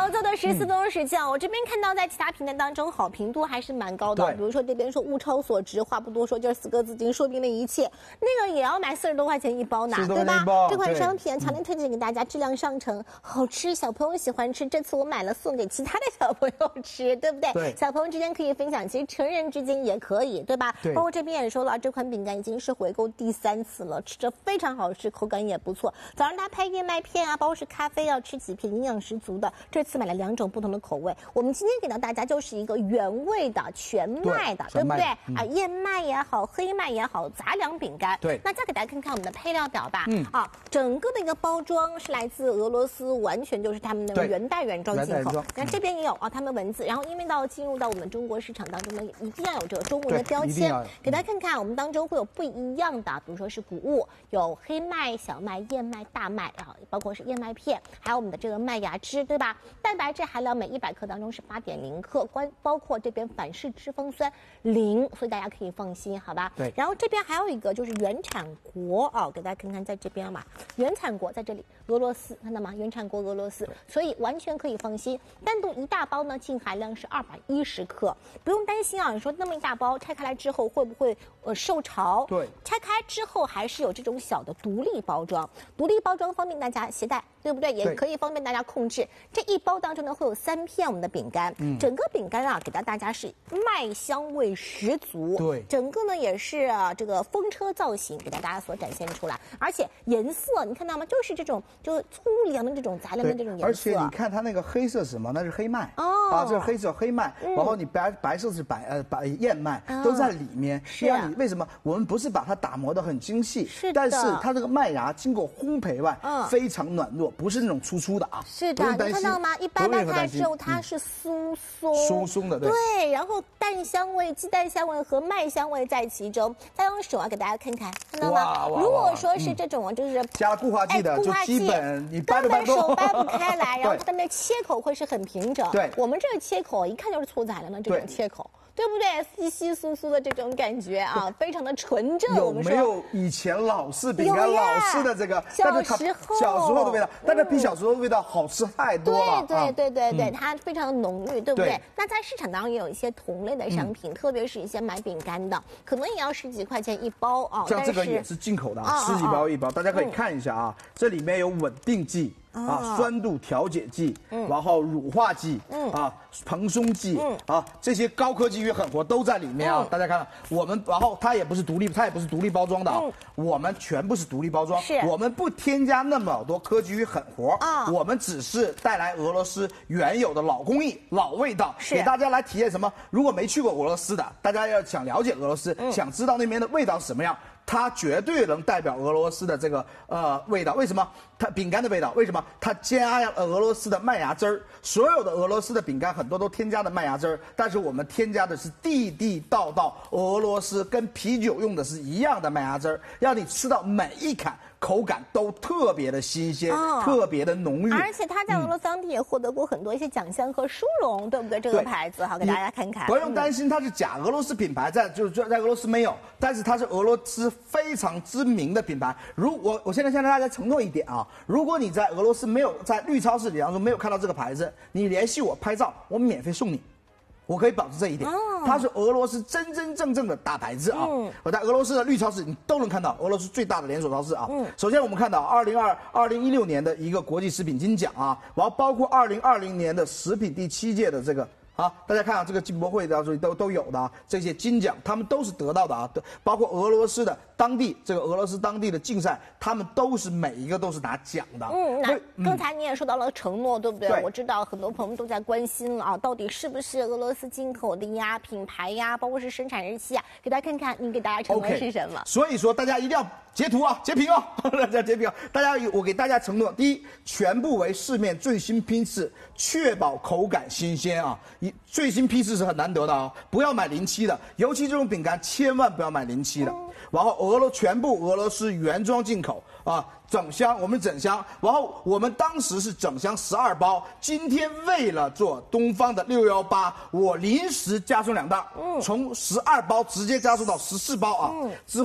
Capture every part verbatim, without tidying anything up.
好，做的十四分钟时间，我这边看到在其他平台当中好评度还是蛮高的，比如说这边说物超所值，话不多说，就是四个字已经说明了一切。那个也要买四十多块钱一包呢，对吧？这款商品强烈推荐给大家，质量上乘，好吃，小朋友喜欢吃。这次我买了送给其他的小朋友吃，对不对？ 对， 小朋友之间可以分享，其实成人之间也可以，对吧？ 对。 包括这边也说了，这款饼干已经是回购第三次了，吃着非常好吃，口感也不错。早上搭配燕麦片啊，包括是咖啡，要吃几片，营养十足的。这次买了两种不同的口味，我们今天给到大家就是一个原味的全麦的， 对, 对不对？嗯、啊，燕麦也好，黑麦也好，杂粮饼干。 对。 那再给大家看看我们的配料表吧。嗯。啊，整个的一个包装是来自俄罗斯，完全就是他们的原袋原装进口。那这边也有啊，他们文字，然后因为到进入到我们中国市场当中呢，一定要有这个中文的标签。给大家看看，我们当中会有不一样的，比如说是谷物，有黑麦、小麦、燕麦、大麦啊，包括是燕麦片，还有我们的这个麦芽汁，对吧？蛋白质含量每一百克当中是八点零克，关包括这边反式脂肪酸零，所以大家可以放心，好吧？ 对。 然后这边还有一个就是原产国啊，给大家看看，在这边嘛，原产国在这里，俄罗斯，看到吗？原产国俄罗斯，所以完全可以放心。单独一大包呢，净含量是二百一十克，不用担心啊。你说那么一大包拆开来之后会不会呃受潮？ 对， 拆开之后还是有这种小的独立包装，独立包装方便大家携带，对不对？也可以方便大家控制。这一包当中呢会有三片我们的饼干，嗯，整个饼干啊给到大家是麦香味十足， 对， 整个呢也是、啊、这个风车造型给到大家所展现出来，而且颜色你看到吗？就是这种就粗粮的这种杂粮的这种颜色， 而且你看它那个黑色是什么？那是黑麦哦， 啊，这是黑色黑麦，嗯、然后你白白色是白呃白燕麦、哦、都在里面。是啊，你为什么我们不是把它打磨得很精细？ 是的， 但是它这个麦芽经过烘焙外，嗯，非常软糯，不是那种粗粗的啊。 是的，你看到吗？一般掰开之后它是酥松、 嗯、酥松的，对。 对，然后蛋香味、鸡蛋香味和麦香味在其中。再用手啊给大家看看，看到吗？如果说是这种、嗯、就是加了固化剂的，哎、就基本你掰根本手掰不开来，然后它的切口会是很平整。 对， 我们这个切口一看就是粗杂粮的这种切口。对不对？稀稀疏疏的这种感觉啊，非常的纯正。 有没有以前老式饼干老式的这个？ 小时候， 小时候的味道，但是比小时候的味道好吃太多了。 对对对对对，它非常的浓郁，对不对？那在市场当中也有一些同类的商品，特别是一些买饼干的，可能也要十几块钱一包啊。 像这个也是进口的，十几包一包，大家可以看一下啊，这里面有稳定剂。啊，酸度调节剂，嗯，然后乳化剂，嗯，啊，蓬松剂，嗯，啊，这些高科技与狠活都在里面啊！嗯、大家看，我们然后它也不是独立，它也不是独立包装的啊，嗯、我们全部是独立包装， 是， 我们不添加那么多科技与狠活啊，我们只是带来俄罗斯原有的老工艺、老味道，给大家来体验什么？如果没去过俄罗斯的，大家要想了解俄罗斯，嗯、想知道那边的味道是什么样。它绝对能代表俄罗斯的这个呃味道，为什么？它饼干的味道，为什么？它加了俄罗斯的麦芽汁儿，所有的俄罗斯的饼干很多都添加的麦芽汁儿，但是我们添加的是地地道道俄罗斯跟啤酒用的是一样的麦芽汁儿，让你吃到每一砍。口感都特别的新鲜，哦、特别的浓郁， 而且它在俄罗斯当地也获得过很多一些奖项和殊荣，嗯、对不对？这个牌子好给大家看看。 不用担心它是假俄罗斯品牌，在就是在俄罗斯没有，但是它是俄罗斯非常知名的品牌。如我我现在向大家承诺一点啊，如果你在俄罗斯没有在绿超市里当中没有看到这个牌子，你联系我拍照，我免费送你。我可以保证这一点，哦、它是俄罗斯真真正正的大牌子啊！嗯、我在俄罗斯的绿超市你都能看到，俄罗斯最大的连锁超市啊。嗯、首先我们看到二零二二零一六年的一个国际食品金奖啊，然后包括二零二零年的食品第七届的这个。啊，大家看啊，这个进博会当中都都有的啊，这些金奖他们都是得到的啊，包括俄罗斯的当地这个俄罗斯当地的竞赛，他们都是每一个都是拿奖的。 嗯，那刚才你也说到了承诺，对不对？ 对， 我知道很多朋友都在关心了啊，到底是不是俄罗斯进口的呀、品牌呀，包括是生产日期啊，给大家看看，你给大家承诺是什么？ Okay, 所以说大家一定要截图啊，截屏哦，大家截屏。大家我给大家承诺，第一，全部为市面最新批次，确保口感新鲜啊。最新批次是很难得的啊，不要买临期的，尤其这种饼干千万不要买临期的。然后俄罗全部俄罗斯原装进口啊，整箱我们整箱，然后我们当时是整箱十二包，今天为了做东方的六幺八，我临时加送两袋，嗯，从十二包直接加送到十四包啊，嗯、之后。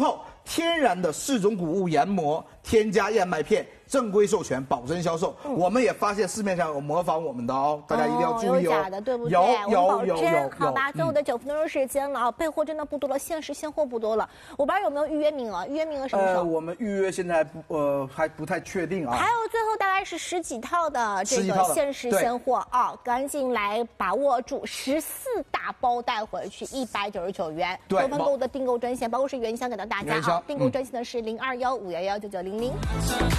天然的四种谷物研磨，添加燕麦片，正规授权，保真销售。嗯、我们也发现市面上有模仿我们的哦，大家一定要注意哦。 有假的，对不对？ 有有有有有。 好吧，最后的九分钟时间了啊，备货真的不多了，限时现货不多了。我不知道有没有预约名额，预约名额什么时候？ 呃，我们预约现在不呃还不太确定啊。 还有最后大概是十几套的这个限时现货啊，赶紧来把握住，十四大包带回去，一百九十九元。 对， 多份购物的订购专线，包括是原箱给到大家啊，订购专线呢是零二幺五幺幺九九零零。